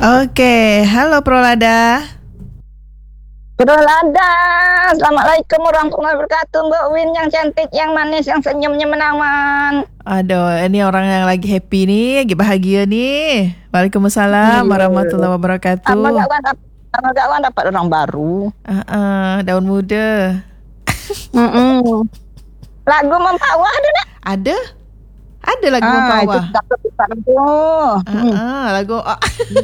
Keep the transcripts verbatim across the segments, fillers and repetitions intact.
Okey, halo Prolada. Prolada, Assalamualaikum warahmatullahi wabarakatuh. Mbak Win yang cantik, yang manis, yang senyumnya menawan. Aduh, ini orang yang lagi happy nih, lagi bahagia nih. Waalaikumsalam Iya. warahmatullahi wabarakatuh. Sama kawan dapat, sama kawan dapat orang baru. Uh, uh, daun muda. Mm-mm. Lagu Mempawah ada tak? Ada? Ada lagu Ah, Mempawah. itu tak besar tu. Uh, uh, lagu oh.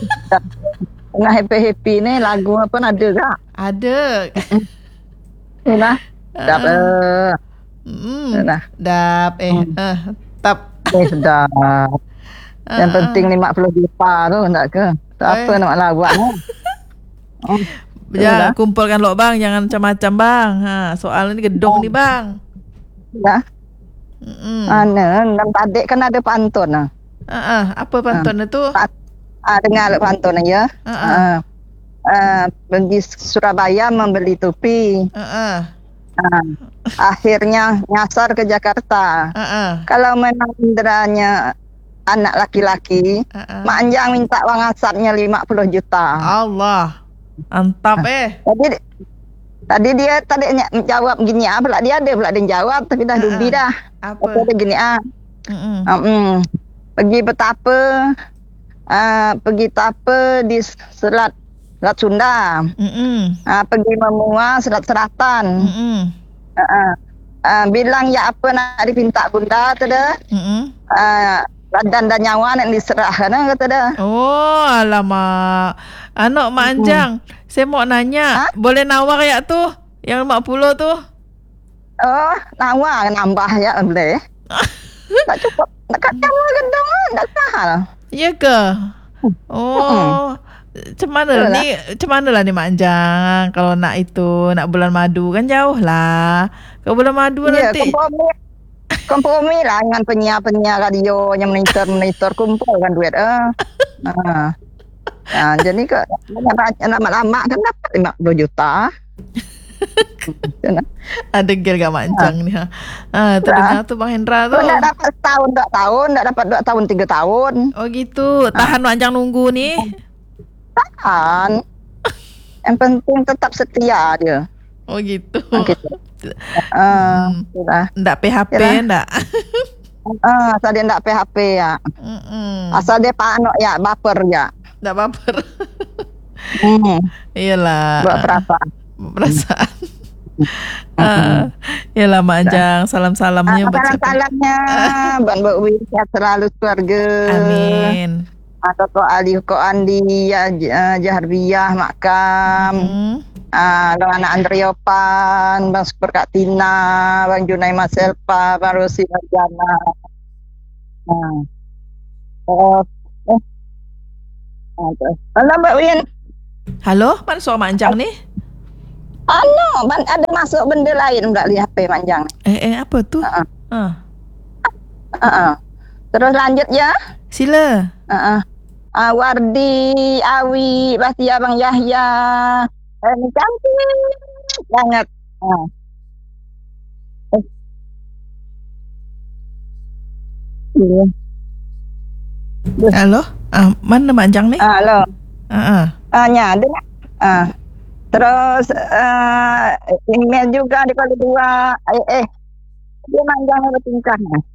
Tengah happy-happy ni lagu apa ada tak? Ada. Itulah. Sedap. Uh, Mm. Itulah. Dap eh Mm. uh, tap. Eh, sedap. Yang Uh, penting lima puluh juta tu tak ke? Tak apa Eh. nak lawak ni. Hmm. Jangan kumpulkan lo bang, jangan macam-macam bang. Ha, soal ni gedung Oh. ni bang. Ya. Mm. Mana? Dan adik kan ada pantun lah. Uh, uh, apa pantun itu? Ah, dengar lah pantun ya. Uh, uh. Ah, ah, pergi Surabaya membeli topi. Uh, uh. Ah, akhirnya nyasar ke Jakarta. Uh, uh. Kalau memang inderanya anak laki-laki, Uh, uh. Mak Anjang minta wang asapnya lima puluh juta. Allah. Mantap eh. Tadi tadi dia tadi ny- jawab gini ah, pula dia ada pula dia jawab tapi dah Uh, uh. dubi dah. Apa? Kata dia gini ah. Mm-mm. Mm-mm. Pergi betapa uh, pergi tapa di Selat Selat Sunda. Mm-mm. Uh, pergi memua Selat Selatan. Mm-mm. Uh, uh, uh, bilang ya apa nak dipinta bunda tu dah. Mm-mm. Uh, badan dan nyawa nak diserahkan kata dah. Oh, alamak. Anak Mak Anjang, saya mau nanya, Ha? boleh nawar ya tu? Yang lima puluh tu? Oh, nawa nambah ya boleh. Tak cukup. Nak kacang gedung tak sah lah. Ya ke? Oh. Macam mana Betul ni? Macam mana lah ni Mak Anjang kalau nak itu, nak bulan madu kan jauh lah. Kalau bulan madu Ya, nanti. kompromi. Kompromi lah dengan penyiar-penyiar radio yang monitor-monitor kumpulkan duit. Eh. Ha. Ha, jadi ke lama-lama kan dapat lima puluh juta. Ada gel kat Mak Anjang ni ha. Ah, terdengar tu Bang Hendra tu. Kalau tak dapat setahun, dua tahun, tak dapat dua tahun, tiga tahun. Oh gitu. Tahan Mak Anjang nunggu ni. Tahan. Yang penting tetap setia dia. Oh gitu. Gitu. Ah, Hmm. itulah. Ndak P H P Yalah. ndak. Ah, asal dia ndak P H P ya. Mm-mm. Asal dia panok ya, baper ya. Ndak baper. Hmm, Iyalah. buat perasaan. Perasaan. Ah, iyalah Mak Anjang, salam-salamnya Ah, buat siapa. salam-salamnya Bang Mbak Wi, sehat selalu keluarga. Amin. Atau Ko Ali, Ko Andi, ya, J- Jaharbiyah, Makam. Hmm. Ah, Bang Anak Andriopan, Bang Super Kak Tina, Bang Junai Maselpa, Bang Rosi Marjana. Ah. Oh, eh. Ah, terus. Halo Mbak Win. Halo, mana suara Mak Anjang ni? Ano, ban- ada masuk benda lain pula di H P Manjang. Eh, eh apa tu? Ha. Ah, Uh-uh. Terus lanjut ya. sila. Uh-uh. Ah, Wardi, Awi, pasti Abang Yahya. Eh, ni cantik banget. Ah. Eh. Iya. Halo? Ah, mana Mak Anjang ni? Ah, halo. Ah, ah. Ah, nya, ada tak? Ah. Terus uh, email juga di kali dua. Eh, eh. Dia Manjang bertingkah.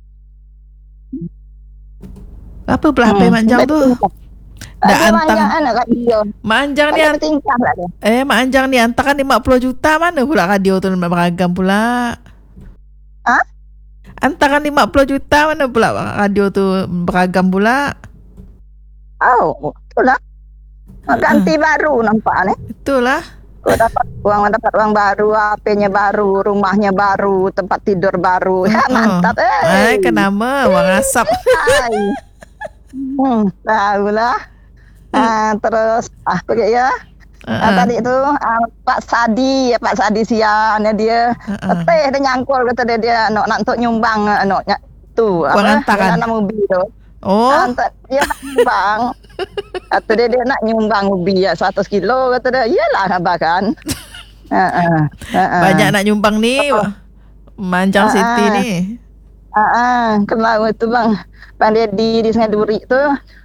Apa pula H P Mak Anjang tu? Dah Dia antang. Manjang anak kat dia. Mak Anjang ni Dia an- bertingkah lah dia. eh Mak Anjang ni hantarkan lima puluh juta, mana pula radio tu beragam pula? Ha? Hantarkan lima puluh juta, mana pula radio tu beragam pula? Oh, itulah. Ganti baru nampak ni. Itulah. Kau dapat uang dapat uang baru, H P-nya baru, rumahnya baru, tempat tidur baru. Ya, mantap Eh, eh. kenapa? Wang asap. Hai. Hmm, tahulah. Ah, terus ah pergi ya. Ah, Uh-uh. tadi tu ah, Pak Sadi, ya, Pak Sadi sian dia. Uh-uh. Teh dia nyangkul kata dia dia nak nak untuk nyumbang nak tu Wang hantaran. Nama ubi tu. Oh, Ah, untuk dia nak nyumbang. Kata dia dia nak nyumbang ubi ya seratus kilo kata dia. Iyalah abah kan. Ha ah. banyak nak nyumbang ni. Manjang Ah, City ah. ni. Ah, ah, kemarin tu bang, Bang Dedi di Sungai Duri tu,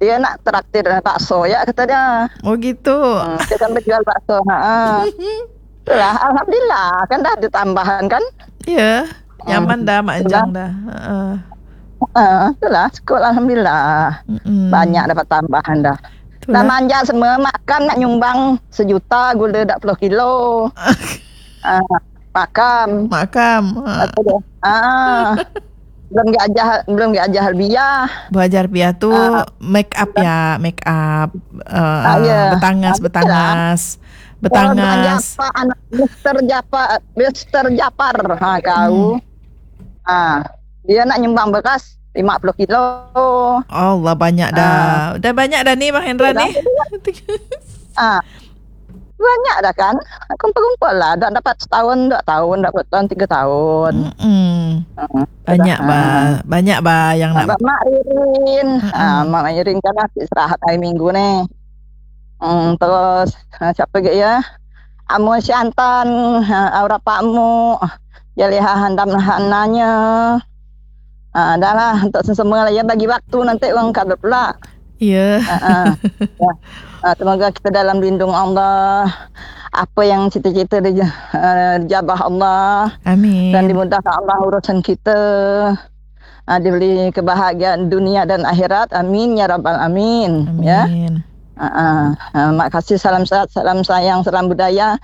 dia nak traktir bakso ya kata dia. Oh gitu. Hmm, dia kan berjual bakso. Ha. Itulah, alhamdulillah kan dah ada tambahan kan. Ya, nyaman Hmm. dah Mak Anjang dah. Uh, Ha, itulah cukup alhamdulillah. mm-mm. Banyak dapat tambahan dah. Dah Itulah. manja semua makan nak nyumbang sejuta gula dak puluh kilo. Ah, makam. Makam. Uh, Kata dia. Ah. belum diajar belum diajar harbiah. Belajar biar tu Ah. make up ya, make up. Uh, Ah, ya. Betangas, Ah, betangas. Orang Betangas. Japa, anak Mister Japa, Mister Japar. Ha kau. Ah, dia nak nyumbang beras lima puluh kilo. Allah banyak dah. Dah banyak dah ni Bang Hendra ni. Ah. Banyak dah kan. Kumpul-kumpul lah. Dah dapat setahun, dua tahun, dapat tahun tiga tahun. Mm-mm. Hmm. Banyak Ah. ba, banyak ba yang nak. Mak Irin. Ah, Mm-mm. Mak Irin kan masih istirahat hari Minggu ni. Hmm, terus ah, siapa lagi ya? Amu Syantan, ah, Aura Pakmu, Jaliha Handam Hananya. Ah, dah lah untuk semua lah ya bagi waktu nanti orang kadut pula. Ya. Ah, ah. Ya. Ah, semoga kita dalam lindung Allah. Apa yang cita-cita dia uh, dijabah Allah Amin. dan dimudahkan Allah urusan kita. Ah, diberi kebahagiaan dunia dan akhirat. Amin ya rabbal amin. Ya. Amin. Ah, ah. Ah, mak kasih salam sehat, salam sayang, salam budaya.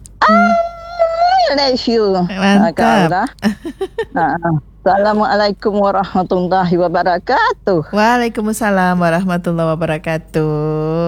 I love you. Mantap. Ah, ah, ah. Assalamualaikum warahmatullahi wabarakatuh. Waalaikumsalam warahmatullahi wabarakatuh.